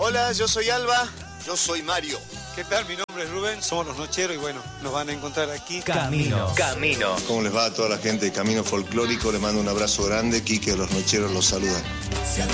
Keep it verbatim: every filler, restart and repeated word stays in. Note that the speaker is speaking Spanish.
Hola, yo soy Alba. Yo soy Mario. ¿Qué tal? Mi nombre es Rubén, somos Los Nocheros y bueno, nos van a encontrar aquí. Camino. Camino. ¿Cómo les va a toda la gente de Camino Folclórico? Les mando un abrazo grande. Quique de Los Nocheros los saluda.